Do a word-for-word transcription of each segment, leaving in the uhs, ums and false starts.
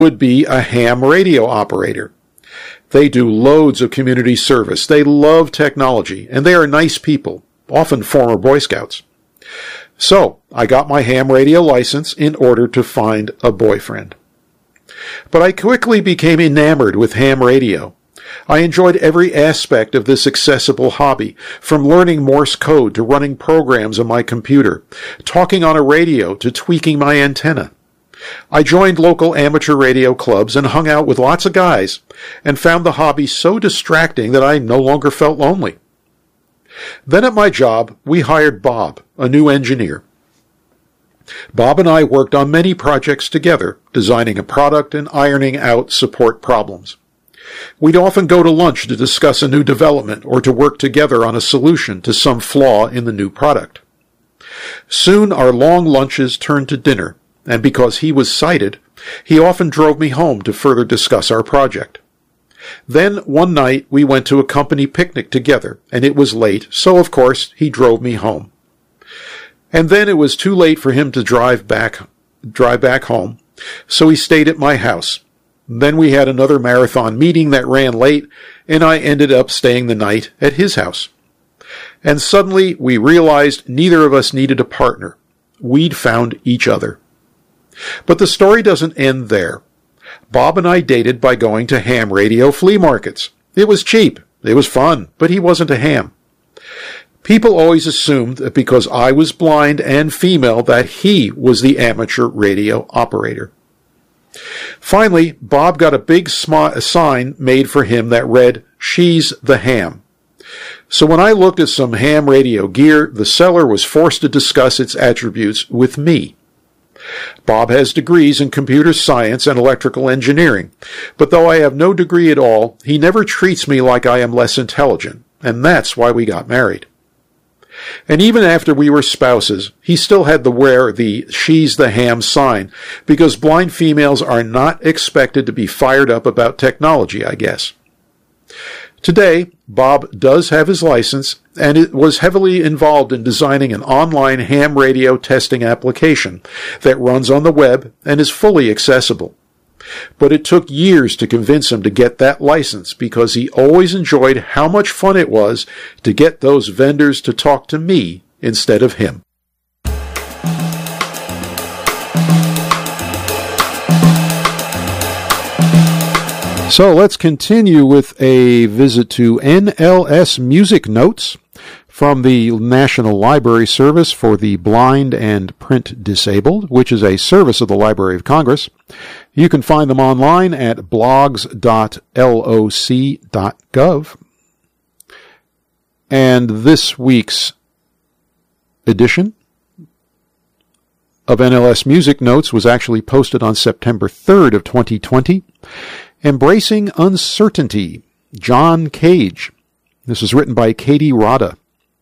would be a ham radio operator. They do loads of community service. They love technology, and they are nice people, often former Boy Scouts. So, I got my ham radio license in order to find a boyfriend. But I quickly became enamored with ham radio. I enjoyed every aspect of this accessible hobby, from learning Morse code to running programs on my computer, talking on a radio to tweaking my antenna. I joined local amateur radio clubs and hung out with lots of guys, and found the hobby so distracting that I no longer felt lonely. Then at my job, we hired Bob, a new engineer. Bob and I worked on many projects together, designing a product and ironing out support problems. We'd often go to lunch to discuss a new development or to work together on a solution to some flaw in the new product. Soon our long lunches turned to dinner, and because he was sighted, he often drove me home to further discuss our project. Then one night we went to a company picnic together, and it was late, so of course he drove me home. And then it was too late for him to drive back, drive back home, so he stayed at my house. Then we had another marathon meeting that ran late, and I ended up staying the night at his house. And suddenly we realized neither of us needed a partner. We'd found each other. But the story doesn't end there. Bob and I dated by going to ham radio flea markets. It was cheap, it was fun, but he wasn't a ham. People always assumed that because I was blind and female that he was the amateur radio operator. Finally, Bob got a big sm- sign made for him that read, "She's the ham." So when I looked at some ham radio gear, the seller was forced to discuss its attributes with me. Bob has degrees in computer science and electrical engineering, but though I have no degree at all, he never treats me like I am less intelligent, and that's why we got married. And even after we were spouses, he still had to wear the "She's the ham" sign, because blind females are not expected to be fired up about technology, I guess. Today, Bob does have his license, and it was heavily involved in designing an online ham radio testing application that runs on the web and is fully accessible. But it took years to convince him to get that license because he always enjoyed how much fun it was to get those vendors to talk to me instead of him. So let's continue with a visit to N L S Music Notes from the National Library Service for the Blind and Print Disabled, which is a service of the Library of Congress. You can find them online at blogs dot loc dot gov. And this week's edition of N L S Music Notes was actually posted on September third of twenty twenty. Embracing Uncertainty, John Cage. This was written by Katie Rada.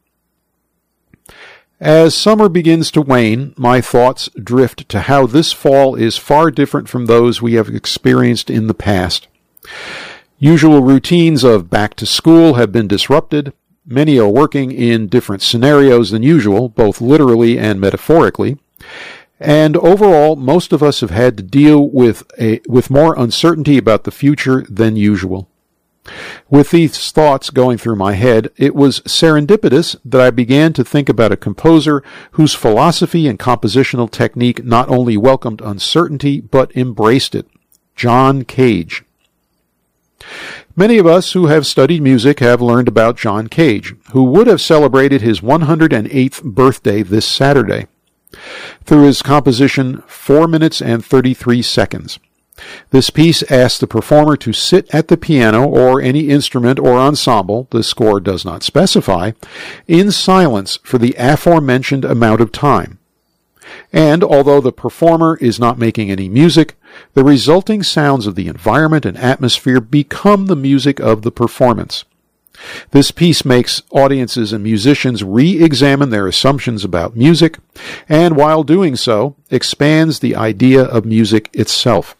As summer begins to wane, my thoughts drift to how this fall is far different from those we have experienced in the past. Usual routines of back to school have been disrupted. Many are working in different scenarios than usual, both literally and metaphorically. And overall, most of us have had to deal with a with more uncertainty about the future than usual. With these thoughts going through my head, it was serendipitous that I began to think about a composer whose philosophy and compositional technique not only welcomed uncertainty, but embraced it. John Cage. Many of us who have studied music have learned about John Cage, who would have celebrated his one hundred eighth birthday this Saturday, through his composition four minutes and thirty-three seconds. This piece asks the performer to sit at the piano or any instrument or ensemble, the score does not specify, in silence for the aforementioned amount of time. And although the performer is not making any music, the resulting sounds of the environment and atmosphere become the music of the performance. This piece makes audiences and musicians re-examine their assumptions about music, and while doing so, expands the idea of music itself.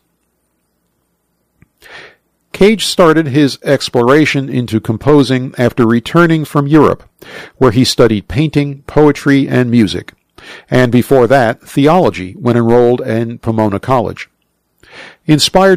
Cage started his exploration into composing after returning from Europe, where he studied painting, poetry, and music, and before that, theology when enrolled in Pomona College. Inspired